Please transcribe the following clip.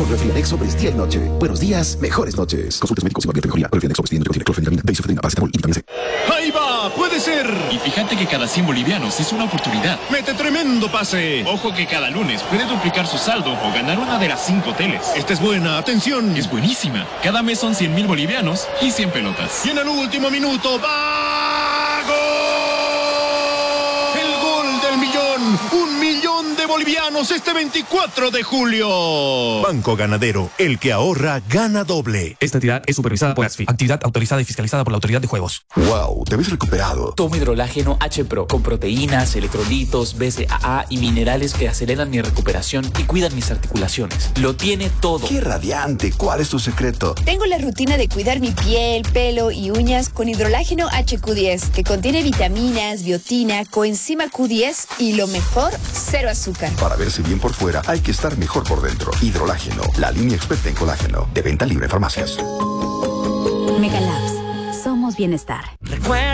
Con Refrianex sobres día y noche. Buenos días, mejores noches. Consultas médicos si no advierte mejoría. Refrianex sobres día y noche contiene clorfeniramina, beisofenina, paracetamol y vitamina C. ¡Ahí va! ¡Puede ser! Y fíjate que cada 100 bolivianos es una oportunidad. ¡Mete tremendo pase! Ojo que cada lunes puede duplicar su saldo o ganar una de las 5 teles. Esta es buena, atención. Es buenísima. Cada mes son 100.000 bolivianos y 100 pelotas. Y en el último minuto, ¡va! ¡Gol! ¡El gol del millón! ¡1 millón de bolivianos este 24 de julio! Banco Ganadero, el que ahorra, gana doble. Esta entidad es supervisada por ASFI, actividad autorizada y fiscalizada por la Autoridad de Juegos. ¡Wow! Te ves recuperado. Tomo hidrolágeno H-Pro con proteínas, electrolitos, BCAA y minerales que aceleran mi recuperación y cuidan mis articulaciones. Lo tiene todo. ¡Qué radiante! ¿Cuál es tu secreto? Tengo la rutina de cuidar mi piel, pelo y uñas con hidrolágeno HQ10, que contiene vitaminas, biotina, coenzima Q10 y lo mejor, cero azúcar. Para verse bien por fuera, hay que estar mejor por dentro. Hidrolágeno, la línea experta en colágeno. De venta libre en farmacias. Megalabs. Somos bienestar.